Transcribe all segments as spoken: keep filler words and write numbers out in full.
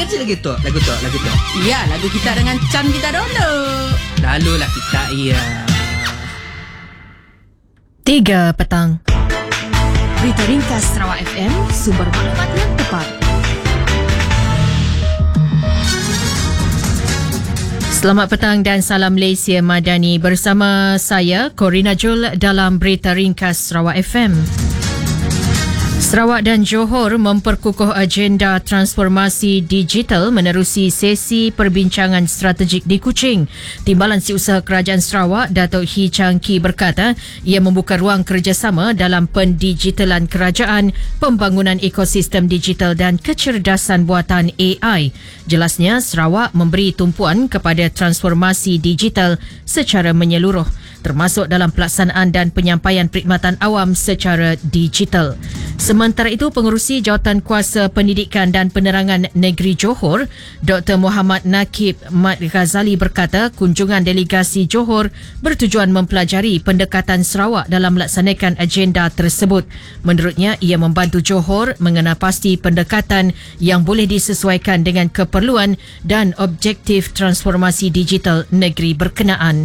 ganti lagu tu, lagu tu, lagu tu. Ya, lagu kita dengan Cam kita dulu. Lalulah kita, iya. Tiga petang. Berita ringkas Sarawak F M, sumber maklumat yang tepat. Selamat petang dan salam Malaysia Madani bersama saya Corina Jul dalam Berita Ringkas Sarawak F M. Sarawak dan Johor memperkukuh agenda transformasi digital menerusi sesi perbincangan strategik di Kuching. Timbalan Setiausaha Kerajaan Sarawak, Datuk Hee Chang Kee berkata ia membuka ruang kerjasama dalam pendigitalan kerajaan, pembangunan ekosistem digital dan kecerdasan buatan A I. Jelasnya, Sarawak memberi tumpuan kepada transformasi digital secara menyeluruh, termasuk dalam pelaksanaan dan penyampaian perkhidmatan awam secara digital. Sementara itu, Pengerusi Jawatan Kuasa Pendidikan dan Penerangan Negeri Johor, Doktor Muhammad Nakib Mat Ghazali berkata kunjungan delegasi Johor bertujuan mempelajari pendekatan Sarawak dalam melaksanakan agenda tersebut. Menurutnya, ia membantu Johor mengenal pasti pendekatan yang boleh disesuaikan dengan keperluan dan objektif transformasi digital negeri berkenaan.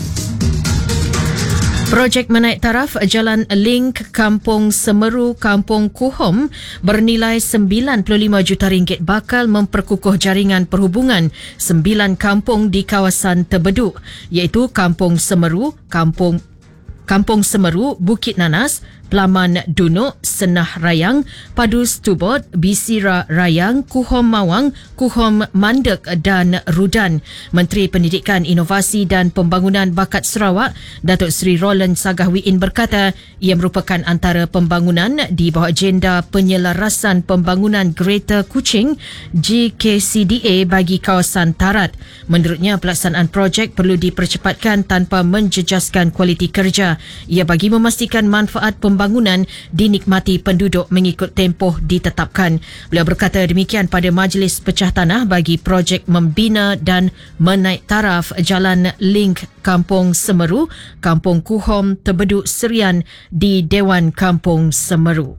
Projek menaik taraf Jalan Link Kampung Semeru, Kampung Kuhom bernilai sembilan puluh lima juta ringgit bakal memperkukuh jaringan perhubungan sembilan kampung di kawasan Tebeduk, iaitu Kampung Semeru, Kampung Kampung Semeru, Bukit Nanas, Pelaman Dunuk, Senah Rayang, Padus Tubot, Bisira Rayang, Kuhom Mawang, Kuhom Mandek dan Rudan. Menteri Pendidikan, Inovasi dan Pembangunan Bakat Sarawak, Datuk Seri Roland Sagahwiin berkata ia merupakan antara pembangunan di bawah agenda penyelarasan pembangunan Greater Kuching G K C D A bagi kawasan Tarat. Menurutnya, pelaksanaan projek perlu dipercepatkan tanpa menjejaskan kualiti kerja. Ia bagi memastikan manfaat pembangunan pembangunan dinikmati penduduk mengikut tempoh ditetapkan. Beliau berkata demikian pada Majlis Pecah Tanah bagi projek membina dan menaik taraf Jalan Link Kampung Semeru, Kampung Kuhom, Tebeduk Serian di Dewan Kampung Semeru.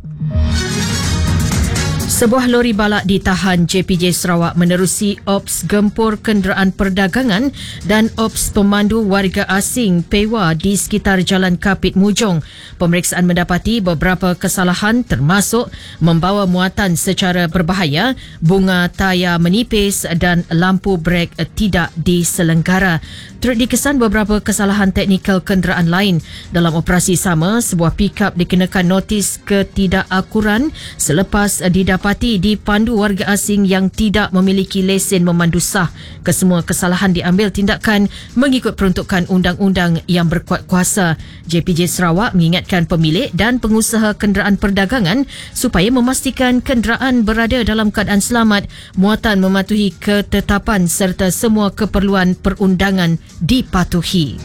Sebuah lori balak ditahan J P J Sarawak menerusi ops gempur kenderaan perdagangan dan ops pemandu warga asing P E W A di sekitar Jalan Kapit Mujong. Pemeriksaan mendapati beberapa kesalahan termasuk membawa muatan secara berbahaya, bunga tayar menipis dan lampu brek tidak diselenggara. Turut dikesan beberapa kesalahan teknikal kenderaan lain. Dalam operasi sama, sebuah pikap dikenakan notis ketidakakuran selepas didapati dipandu warga asing yang tidak memiliki lesen memandu sah. Kesemua kesalahan diambil tindakan mengikut peruntukan undang-undang yang berkuat kuasa. J P J Sarawak mengingatkan pemilik dan pengusaha kenderaan perdagangan supaya memastikan kenderaan berada dalam keadaan selamat, muatan mematuhi ketetapan serta semua keperluan perundangan dipatuhi.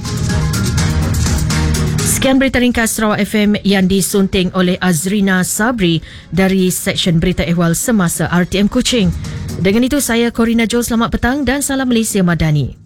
Sekian berita ringkas Sarawak F M yang disunting oleh Azrina Sabri dari Seksyen Berita Ehwal Semasa R T M Kuching. Dengan itu, saya Corina Jol, selamat petang dan salam Malaysia Madani.